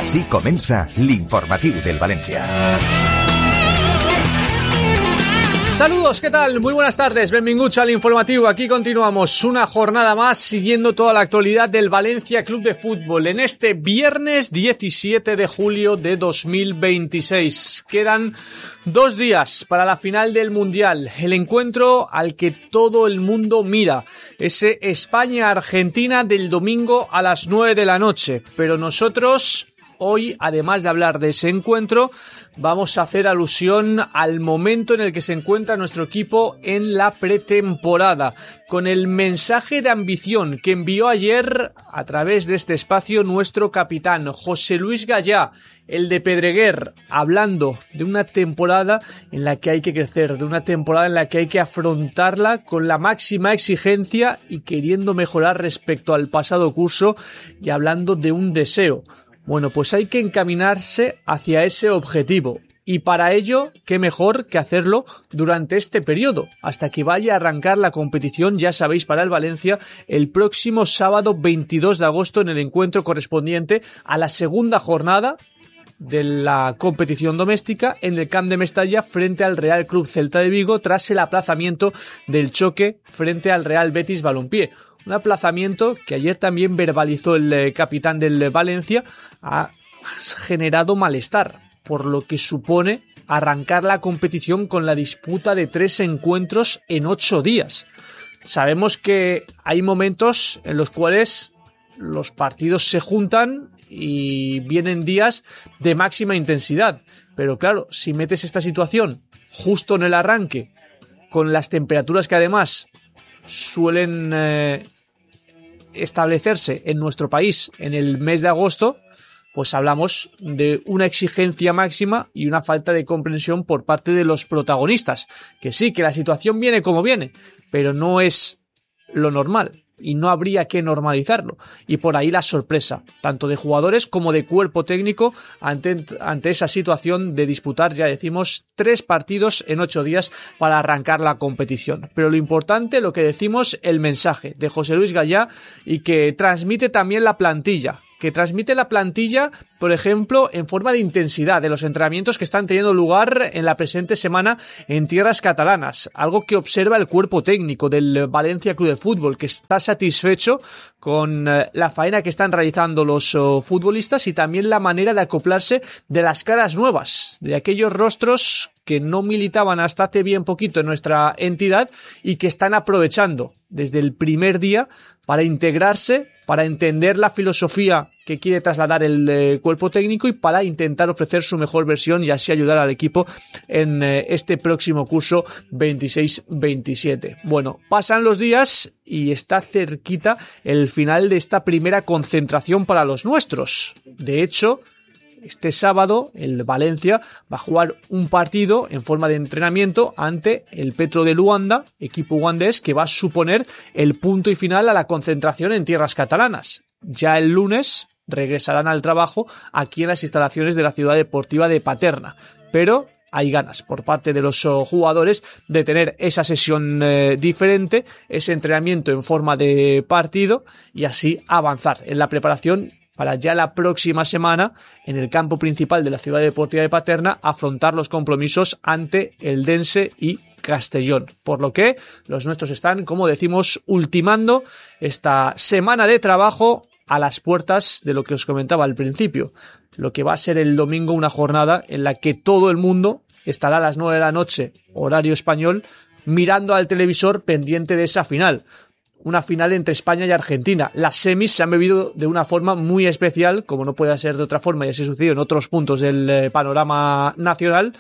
Així comença l'informatiu del Valencia. Saludos, ¿qué tal? Muy buenas tardes, benvinguts al informativo. Aquí continuamos una jornada más siguiendo toda la actualidad del Valencia Club de Fútbol en este viernes 17 de julio de 2026. Quedan 2 días para la final del Mundial, el encuentro al que todo el mundo mira, ese España-Argentina del domingo a las 9 de la noche, pero nosotros hoy, además de hablar de ese encuentro, vamos a hacer alusión al momento en el que se encuentra nuestro equipo en la pretemporada, con el mensaje de ambición que envió ayer a través de este espacio nuestro capitán José Luis Gallá, el de Pedreguer, hablando de una temporada en la que hay que crecer, de una temporada en la que hay que afrontarla con la máxima exigencia y queriendo mejorar respecto al pasado curso, y hablando de un deseo. Bueno, pues hay que encaminarse hacia ese objetivo, y para ello, qué mejor que hacerlo durante este periodo, hasta que vaya a arrancar la competición, ya sabéis, para el Valencia, el próximo sábado 22 de agosto en el encuentro correspondiente a la segunda jornada de la competición doméstica en el Camp de Mestalla frente al Real Club Celta de Vigo tras el aplazamiento del choque frente al Real Betis Balompié. Un aplazamiento que ayer también verbalizó el capitán del Valencia, ha generado malestar, por lo que supone arrancar la competición con la disputa de 3 encuentros en 8 días. Sabemos que hay momentos en los cuales los partidos se juntan y vienen días de máxima intensidad, pero claro, si metes esta situación justo en el arranque, con las temperaturas que además suelen establecerse en nuestro país en el mes de agosto, pues hablamos de una exigencia máxima y una falta de comprensión por parte de los protagonistas, que sí, que la situación viene como viene, pero no es lo normal y no habría que normalizarlo, y por ahí la sorpresa, tanto de jugadores como de cuerpo técnico ante esa situación de disputar, ya decimos, 3 partidos en 8 días para arrancar la competición. Pero lo importante, lo que decimos, el mensaje de José Luis Gallá, y que transmite también la plantilla, por ejemplo, en forma de intensidad de los entrenamientos que están teniendo lugar en la presente semana en tierras catalanas, algo que observa el cuerpo técnico del Valencia Club de Fútbol, que está satisfecho con la faena que están realizando los futbolistas y también la manera de acoplarse de las caras nuevas, de aquellos rostros que no militaban hasta hace bien poquito en nuestra entidad y que están aprovechando desde el primer día para integrarse, para entender la filosofía que quiere trasladar el cuerpo técnico y para intentar ofrecer su mejor versión y así ayudar al equipo en este próximo curso 26-27. Bueno, pasan los días y está cerquita el final de esta primera concentración para los nuestros. De hecho, este sábado el Valencia va a jugar un partido en forma de entrenamiento ante el Petro de Luanda, equipo ugandés, que va a suponer el punto y final a la concentración en tierras catalanas. Ya el lunes regresarán al trabajo aquí en las instalaciones de la Ciudad Deportiva de Paterna, pero hay ganas por parte de los jugadores de tener esa sesión diferente, ese entrenamiento en forma de partido, y así avanzar en la preparación para ya la próxima semana, en el campo principal de la Ciudad Deportiva de Paterna, afrontar los compromisos ante el Dense y Castellón. Por lo que los nuestros están, como decimos, ultimando esta semana de trabajo a las puertas de lo que os comentaba al principio, lo que va a ser el domingo una jornada en la que todo el mundo estará a las 9 de la noche, horario español, mirando al televisor pendiente de esa final. Una final entre España y Argentina. Las semis se han vivido de una forma muy especial, como no puede ser de otra forma, y así sucedió en otros puntos del panorama nacional,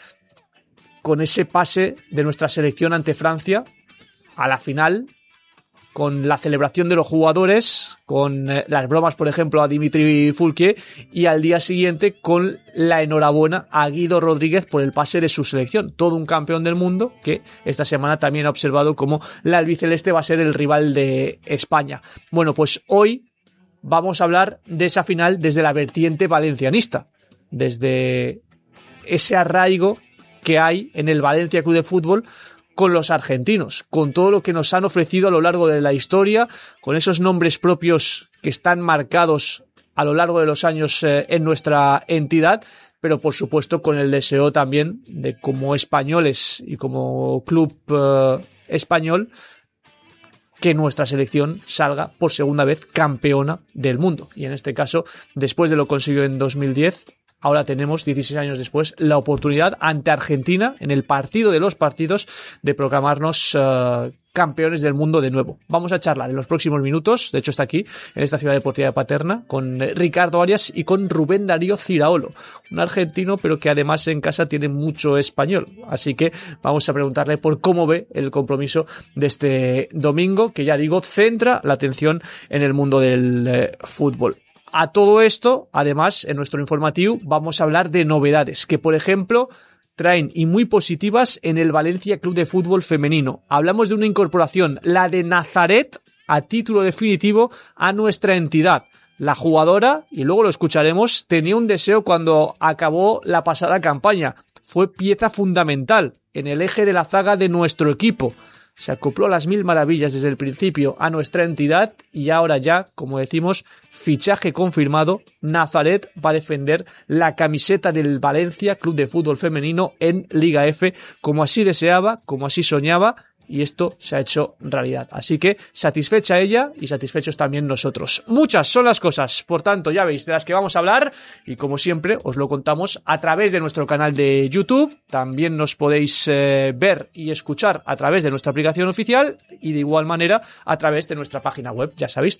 con ese pase de nuestra selección ante Francia a la final, con la celebración de los jugadores, con las bromas, por ejemplo, a Dimitri Foulquier, y al día siguiente con la enhorabuena a Guido Rodríguez por el pase de su selección. Todo un campeón del mundo que esta semana también ha observado cómo la albiceleste va a ser el rival de España. Bueno, pues hoy vamos a hablar de esa final desde la vertiente valencianista, desde ese arraigo que hay en el Valencia Club de Fútbol con los argentinos, con todo lo que nos han ofrecido a lo largo de la historia, con esos nombres propios que están marcados a lo largo de los años en nuestra entidad, pero por supuesto con el deseo también de, como españoles y como club español, que nuestra selección salga por segunda vez campeona del mundo. Y en este caso, después de lo consiguió en 2010, ahora tenemos, 16 años después, la oportunidad ante Argentina, en el partido de los partidos, de proclamarnos campeones del mundo de nuevo. Vamos a charlar en los próximos minutos, de hecho está aquí, en esta ciudad deportiva de Paterna, con Ricardo Arias y con Rubén Darío Ciraolo, un argentino, pero que además en casa tiene mucho español. Así que vamos a preguntarle por cómo ve el compromiso de este domingo, que ya digo, centra la atención en el mundo del fútbol. A todo esto, además, en nuestro informativo vamos a hablar de novedades que, por ejemplo, traen y muy positivas en el Valencia Club de Fútbol Femenino. Hablamos de una incorporación, la de Nazaret, a título definitivo a nuestra entidad. La jugadora, y luego lo escucharemos, tenía un deseo cuando acabó la pasada campaña. Fue pieza fundamental en el eje de la zaga de nuestro equipo. Se acopló a las mil maravillas desde el principio a nuestra entidad y ahora ya, como decimos, fichaje confirmado, Nazaret va a defender la camiseta del Valencia Club de Fútbol Femenino en Liga F, como así deseaba, como así soñaba, y esto se ha hecho realidad. Así que satisfecha ella y satisfechos también nosotros. Muchas son las cosas, por tanto, ya veis, de las que vamos a hablar, y como siempre os lo contamos a través de nuestro canal de YouTube. También nos podéis ver y escuchar a través de nuestra aplicación oficial y de igual manera a través de nuestra página web, ya sabéis,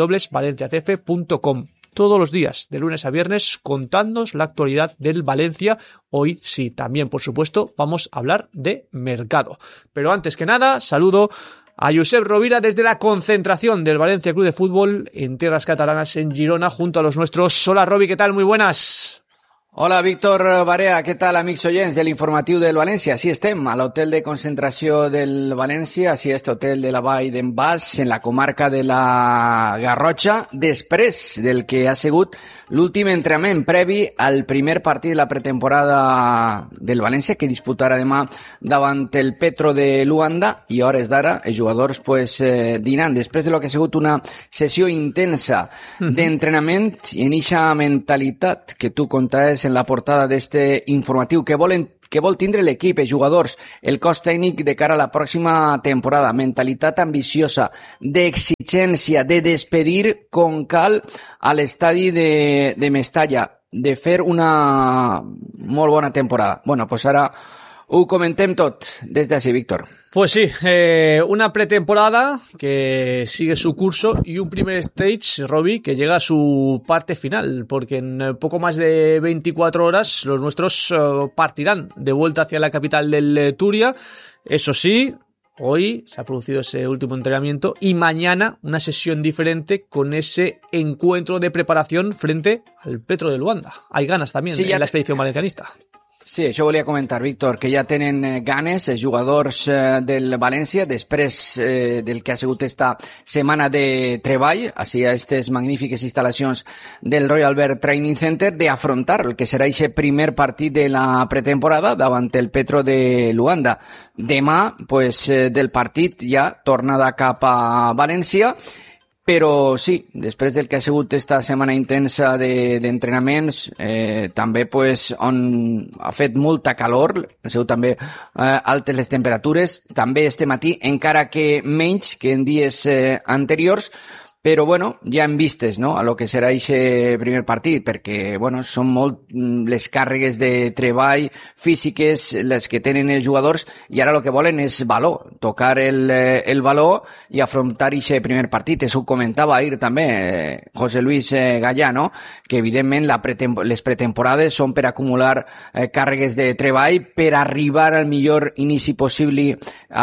www.valenciacf.com. Todos los días, de lunes a viernes, contándoos la actualidad del Valencia. Hoy sí, también, por supuesto, vamos a hablar de mercado. Pero antes que nada, saludo a Josep Rovira desde la concentración del Valencia Club de Fútbol en tierras catalanas, en Girona, junto a los nuestros. Hola, Robi, ¿qué tal? Muy buenas. Hola, Víctor Barea, què tal, amics oients de l'informatiu del València? Així estem, a l'hotel de concentració del València, així este hotel de la Vall d'en Bas, en la comarca de la Garrotxa, després del que ha sigut l'últim entrenament previ al primer partit de la pretemporada del València, que disputarà demà davant el Petro de Luanda, i a hores d'ara els jugadors dinant, després de lo que ha sigut una sessió intensa d'entrenament i en eixa mentalitat que tu contaves en la portada d'este informatiu que vol tindre l'equip, els jugadors, el cos tècnic de cara a la pròxima temporada. Mentalitat ambiciosa, d'exigència, de despedir com cal a l'estadi de Mestalla, de fer una molt bona temporada. Bueno, pues ara ho comentem tot des d'ací, Víctor. Pues sí, una pretemporada que sigue su curso y un primer stage, Robbie, que llega a su parte final, porque en poco más de 24 horas los nuestros partirán de vuelta hacia la capital del Turia. Eso sí, hoy se ha producido ese último entrenamiento y mañana una sesión diferente con ese encuentro de preparación frente al Petro de Luanda. Hay ganas también en la expedición valencianista. Sí, això volia comentar, Víctor, que ja tenen ganes els jugadors del València després del que ha sigut esta setmana de treball així a aquestes magnífiques instal·lacions del Royal Albert Training Center d'afrontar el que serà aquest primer partit de la pretemporada davant el Petro de Luanda. Demà, pues, del partit ja tornada cap a València. Però sí, després del que ha sigut esta setmana intensa d'entrenaments, també pues, on ha fet molta calor, han sigut també altes les temperatures, també este matí, encara que menys que en dies anteriors, però bueno, ja hem vistes, no?, a lo que serà aquest primer partit, perquè bueno, són molt les càrregues de treball físiques les que tenen els jugadors i ara el que volen és valor, tocar el valor i afrontar aquest primer partit. Això ho comentava ahir també José Luis Gallà, no?, que evidentment les pretemporades són per acumular càrregues de treball per arribar al millor inici possible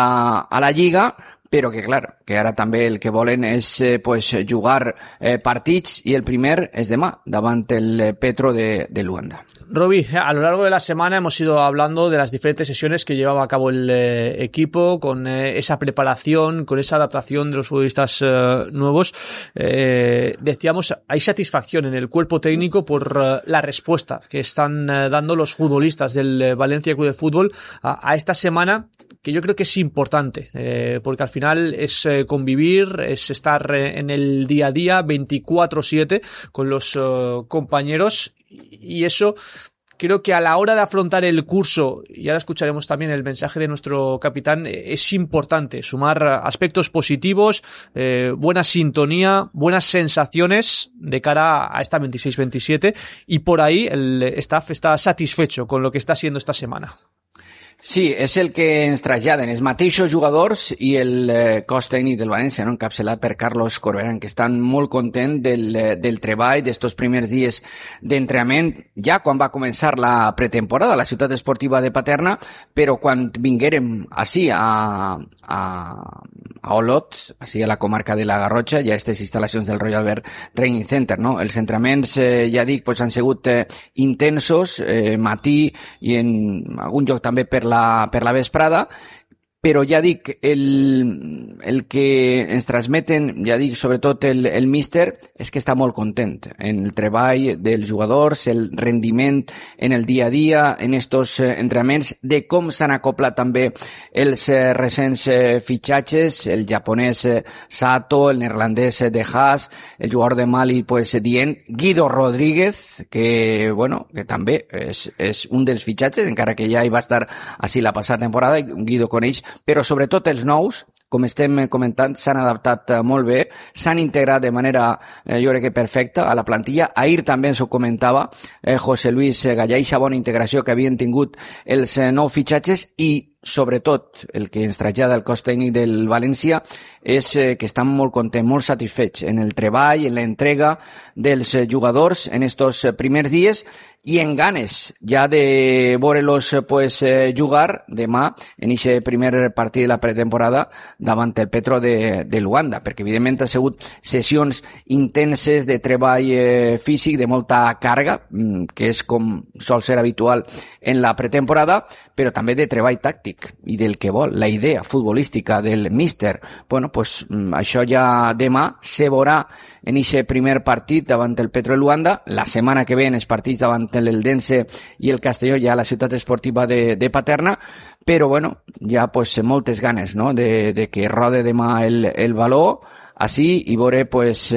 a la Lliga, però que, clar, que ara també el que volen és pues, jugar partits y el primer es demà davant el Petro de Luanda. Robi, a lo largo de la semana hemos ido hablando de las diferentes sesiones que llevaba a cabo el equipo, con esa preparación, con esa adaptación de los futbolistas nuevos. Decíamos, hay satisfacción en el cuerpo técnico por la respuesta que están dando los futbolistas del Valencia Club de Fútbol a esta semana que yo creo que es importante, porque al final es convivir, es estar en el día a día 24/7 con los compañeros, y eso creo que a la hora de afrontar el curso, y ahora escucharemos también el mensaje de nuestro capitán, es importante sumar aspectos positivos, buena sintonía, buenas sensaciones de cara a esta 26-27, y por ahí el staff está satisfecho con lo que está siendo esta semana. Sí, és el que ens traslladen els mateixos jugadors i el cos tècnic del València, no? Encapçalat per Carlos Corberán, que estan molt content del treball d'estos primers dies d'entrenament, ja quan va començar la pretemporada a la ciutat esportiva de Paterna, però quan vinguérem així a Olot, així a la comarca de la Garrotxa, hi ha aquestes instal·lacions del Royal Albert Training Center, no? Els entrenaments, ja dic, pues, han sigut intensos, matí i en algun lloc també per la vesprada, però ja dic, el que ens transmeten, ja dic, sobretot el míster, és que està molt content en el treball dels jugadors, el rendiment en el dia a dia, en estos entrenaments, de com s'han acoplat també els recents fitxatges, el japonès Sato, el neerlandès De Haas, el jugador de Mali, pues, dient, Guido Rodríguez, que, bueno, que també és un dels fitxatges, encara que ja hi va estar així la passada temporada, Guido coneix, però sobretot els nous, com estem comentant, s'han adaptat molt bé, s'han integrat de manera, jo crec que perfecta, a la plantilla. Ahir també ens ho comentava José Luis Gallà, aquesta bona integració que havien tingut els nous fitxatges, i sobretot el que ens trasllada el cos tècnic del València és que estan molt contents, molt satisfets en el treball, en l'entrega dels jugadors en estos primers dies, i en ganes ja de veure-los pues, jugar demà en aquest primer partit de la pretemporada davant el Petro de Luanda, perquè evidentment ha sigut sessions intenses de treball físic, de molta càrrega, que és com sol ser habitual en la pretemporada, però també de treball tàctic i del que vol, la idea futbolística del míster. Bueno, pues això ja demà se veurà en aquest primer partit davant el Petro de Luanda. La setmana que ve en els partits davant l'Eldense i el Castelló ja a la ciutat esportiva de Paterna, però bueno, ja pues moltes ganes, no?, de que rode demà el baló així i veure pues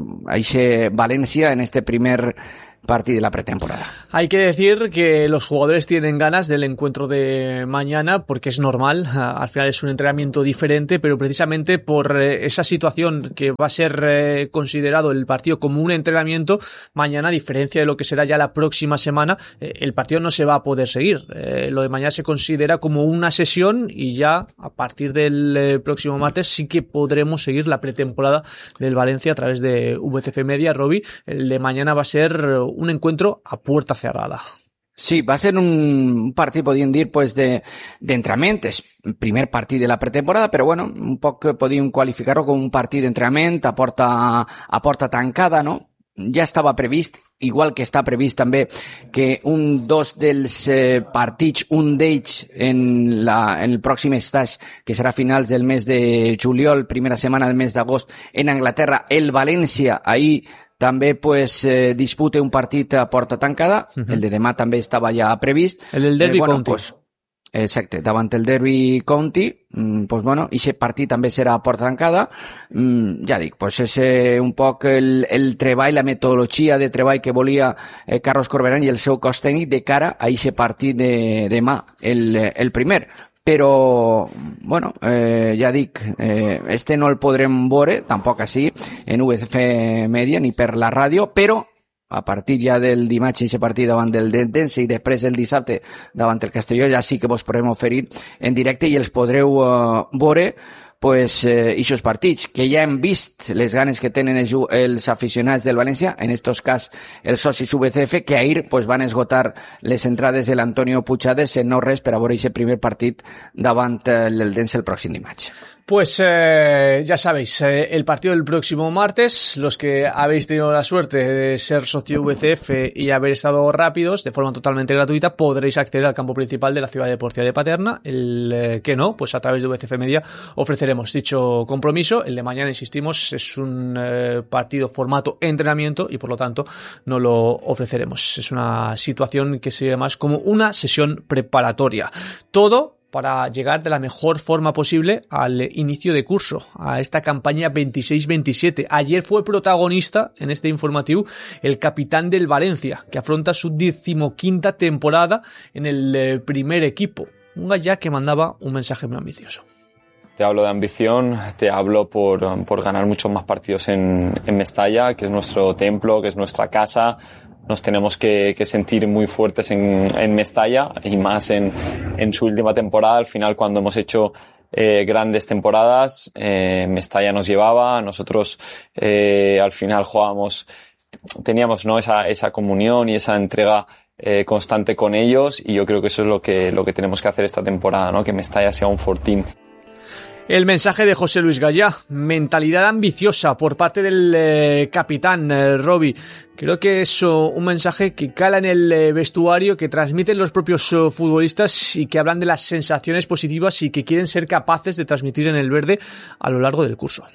eixe València en este primer partido de la pretemporada. Hay que decir que los jugadores tienen ganas del encuentro de mañana porque es normal, al final es un entrenamiento diferente, pero precisamente por esa situación que va a ser considerado el partido como un entrenamiento, mañana, a diferencia de lo que será ya la próxima semana, el partido no se va a poder seguir. Lo de mañana se considera como una sesión y ya a partir del próximo martes sí que podremos seguir la pretemporada del Valencia a través de VCF Media. Robi, el de mañana va a ser un encuentro a puerta cerrada. Sí, va a ser un partit, podríem dir, pues d'entrenament. És el primer partit de la pretemporada, però bueno, un poc podríem qualificar-ho com un partit d'entrenament a porta tancada, no? Ja estava previst, igual que està previst també que dos dels partits, un d'ells en el pròxim stage, que serà a finals del mes de juliol, primera setmana del mes d'agost, en Anglaterra, el València, ahir també pues dispute un partit a porta tancada. El de demà també estava ja previst. El del Derby County. Pues, exacte, davant el Derby County, pues bueno, aquest partit també serà a porta tancada. Ja dic, pues és un poc el treball, la metodologia de treball que volia Carlos Corberán i el seu cos tècnic de cara a aquest partit de demà, el primer. Però, bueno, ja dic, este no el podrem veure, tampoc així, en VCF Media ni per la ràdio, però a partir ja del dimarts aquest partit davant del Dense i després el dissabte davant el Castelló ja sí que vos podrem oferir en directe i els podreu veure pues ixos partits, que ja hem vist les ganes que tenen els aficionats del València, en estos cas els socis VCF, que ahir pues, van esgotar les entrades de l'Antonio Puigades en no res per a veure aquest primer partit davant l'Eldense el pròxim dimarts. Pues ya sabéis, el partido del próximo martes, los que habéis tenido la suerte de ser socio VCF y haber estado rápidos, de forma totalmente gratuita, podréis acceder al campo principal de la Ciudad Deportiva de Paterna. El que no, pues a través de VCF Media ofreceremos dicho compromiso. El de mañana, insistimos, es un partido formato entrenamiento y por lo tanto no lo ofreceremos. Es una situación que se ve más como una sesión preparatoria. Todo para llegar de la mejor forma posible al inicio de curso, a esta campaña 26-27. Ayer fue protagonista en este informativo el capitán del Valencia, que afronta su 15ª temporada en el primer equipo. Un Gallá que mandaba un mensaje muy ambicioso. Te hablo de ambición, te hablo por ganar muchos más partidos en Mestalla, que es nuestro templo, que es nuestra casa. Nos tenemos que sentir muy fuertes en Mestalla y más en su última temporada. Al final, cuando hemos hecho grandes temporadas, Mestalla nos llevaba. Nosotros al final teníamos, ¿no?, esa comunión y esa entrega constante con ellos, y yo creo que eso es lo que tenemos que hacer esta temporada, ¿no? Que Mestalla sea un fortín. El mensaje de José Luis Gallá, mentalidad ambiciosa por parte del capitán Robbie. Creo que es un mensaje que cala en el vestuario, que transmiten los propios futbolistas y que hablan de las sensaciones positivas y que quieren ser capaces de transmitir en el verde a lo largo del curso.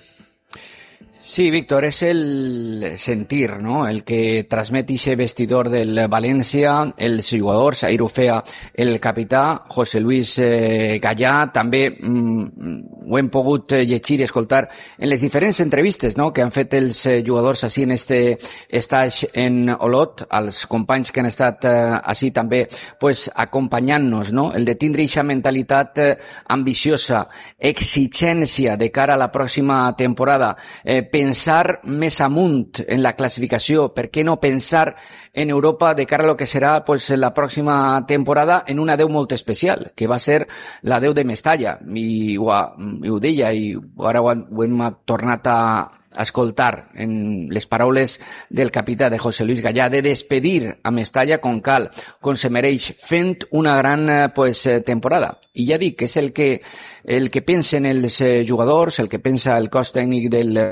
Sí, Víctor, es el sentir, ¿no?, el que transmet ese vestidor del València, els jugadors, ahir ho feia el capità, José Luis Gallà. També ho hem pogut llegir i escoltar en les diferents entrevistes, no?, que han fet els jugadors així en este estatge en Olot, els companys que han estat així també pues acompanyant-nos, no?, el de tindre aquesta mentalitat ambiciosa, exigència de cara a la pròxima temporada, pensar més amunt en la classificació, per què no pensar en Europa de cara a lo que serà pues la pròxima temporada en una 10 molt especial, que va ser la 10 de Mestalla, i ho deia, i ara ho hem tornat a escoltar en les paraules del capità de José Luis Gallà, de despedir a Mestalla com cal, com se mereix, fent una gran temporada. I ja dic, és el que pensen els jugadors, el que pensa el cos tècnic del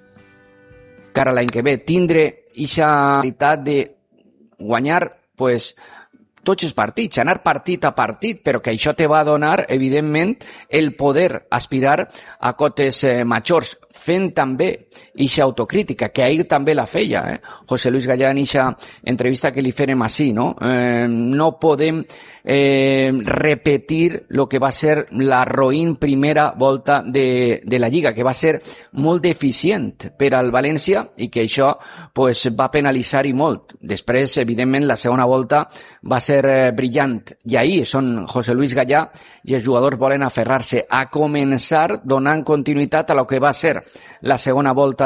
cara l'any que ve, tindre aquesta qualitat de guanyar pues tots els partits, anar partit a partit, però que això te va donar, evidentment, el poder aspirar a cotes majors, fent també eixa autocrítica, que ahir també la feia, José Luis Gallà, en eixa entrevista que li fèrem així, no? No podem repetir lo que va ser la roïn primera volta de la Lliga, que va ser molt deficient per al València i que això pues, va penalitzar i molt. Després, evidentment, la segona volta va ser brillant, i ahir és on José Luis Gallà i els jugadors volen aferrar-se a començar donant continuïtat a lo que va ser la segona volta